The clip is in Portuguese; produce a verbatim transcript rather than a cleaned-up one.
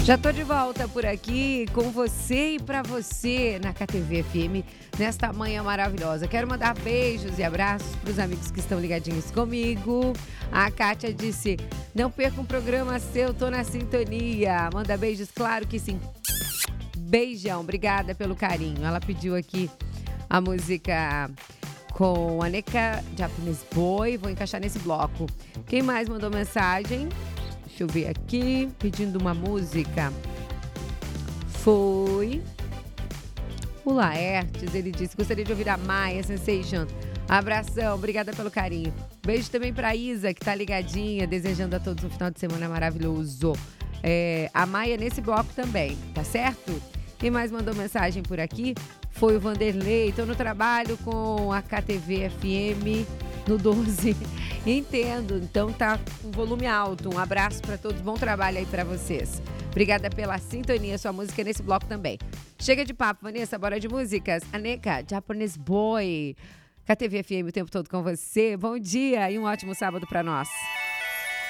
Já tô de volta por aqui com você e pra você na K T V F M nesta manhã maravilhosa. Quero mandar beijos e abraços pros amigos que estão ligadinhos comigo. A Kátia disse, não perca um programa seu, tô na sintonia. Manda beijos, claro que sim. Beijão, obrigada pelo carinho. Ela pediu aqui a música com a Neka Japanese Boy. Vou encaixar nesse bloco. Quem mais mandou mensagem? Deixa eu ver aqui, pedindo uma música. Foi o Laertes, ele disse, gostaria de ouvir a Maia Sensation. Abração, obrigada pelo carinho. Beijo também pra Isa, que tá ligadinha, desejando a todos um final de semana maravilhoso. É, a Maia nesse bloco também, tá certo? Quem mais mandou mensagem por aqui foi o Vanderlei. Tô no trabalho com a K T V F M no doze. Entendo, então tá com volume alto. Um abraço para todos, bom trabalho aí para vocês. Obrigada pela sintonia, sua música nesse bloco também. Chega de papo, Vanessa, bora de músicas. Aneka, Japanese Boy. K T V F M o tempo todo com você. Bom dia e um ótimo sábado para nós.